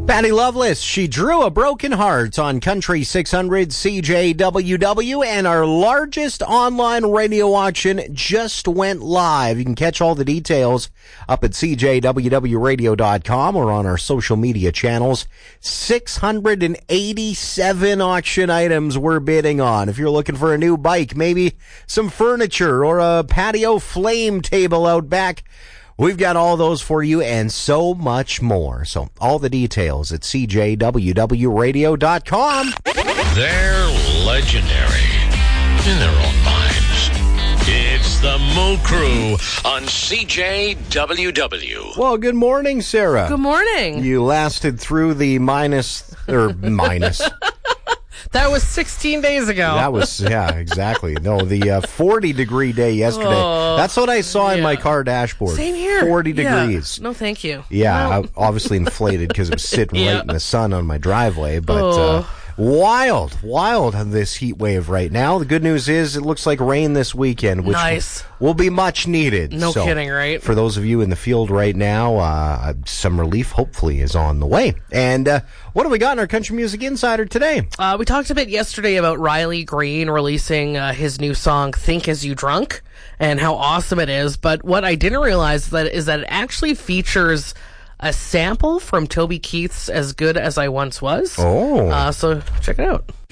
Patty Loveless, she drew a broken heart on Country 600 CJWW, and our largest online radio auction just went live. You can catch all the details up at cjwwradio.com or on our social media channels. 687 auction items we're bidding on. If you're looking for a new bike, maybe some furniture or a patio flame table out back, we've got all those for you and so much more. So all the details at cjwwradio.com. They're legendary in their own minds. It's the Moo Crew on CJWW. Well, good morning, Sarah. Good morning. You lasted through the minus. That was 16 days ago. That was, yeah, exactly. No, the 40-degree day yesterday. That's what I saw in my car dashboard. Same here. 40 degrees. No, thank you. Yeah, I obviously inflated because it was sitting right in the sun on my driveway. But wild this heat wave right now. The good news is it looks like rain this weekend, which will be much needed. No kidding, right? For those of you in the field right now, some relief hopefully is on the way. And what do we got in our Country Music Insider today? We talked a bit yesterday about Riley Green releasing his new song, Think As You Drunk, and how awesome it is. But what I didn't realize is that it actually features a sample from Toby Keith's As Good As I Once Was. Oh. So check it out.